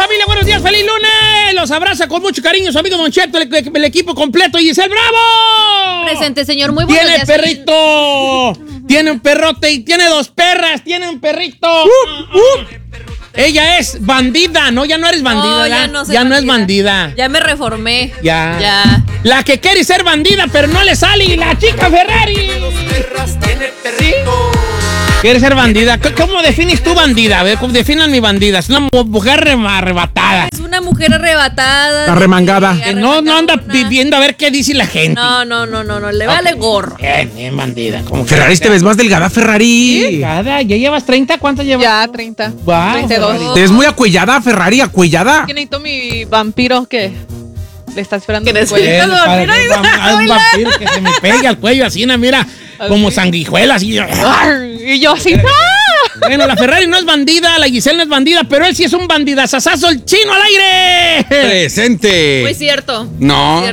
familia, buenos días, feliz lunes. Los abraza con mucho cariño su amigo Don Cheto, el equipo completo. Giselle Bravo. Presente, señor, muy buenos días. Tiene perrito. Tiene un perrote y tiene dos perras. Tiene un perrito. Ella es bandida, ¿no? Ya no eres bandida, no, ya no es bandida. Ya me reformé. Ya. La que quiere ser bandida, pero no le sale. La chica Ferrari. ¿Sí? Quiere ser bandida. ¿Cómo defines tú bandida? A ver, ¿cómo definan mi bandida? Es una mujer arrebatada. Es una mujer arrebatada. Arremangada. Que no anda viviendo a ver qué dice la gente. No, le vale gorro. Bien, bandida. ¿Cómo Ferrari, te ves más delgada, Ferrari. delgada? ¿Ya llevas 30? ¿Cuántas llevas? Ya, 30. Wow, 32. Te ves muy acuellada, Ferrari, acuellada. ¿Quién necesito mi vampiro que le está esperando? ¿Qué en el cuello? Un vampiro que se me pegue al cuello así, mira, como sanguijuela, así. Y yo así, ¡ah! Bueno, la Ferrari no es bandida, la Giselle no es bandida, pero él sí es un bandidazazazo, el chino al aire. Presente. Muy cierto. No,